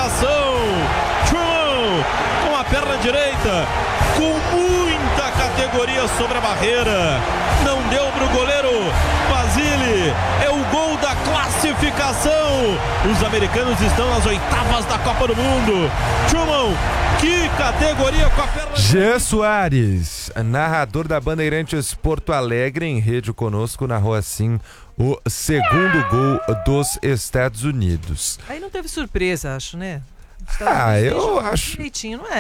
classificação. Truman com a perna direita, com muita categoria sobre a barreira. Não deu para o goleiro Basile. É o gol da classificação. Os americanos estão nas oitavas da Copa do Mundo. Truman, que categoria com a perna. Jean Soares, narrador da Bandeirantes Porto Alegre, em rede conosco, narrou assim o segundo gol dos Estados Unidos. Aí não teve surpresa, acho, né? Eu acho. Direitinho, não é?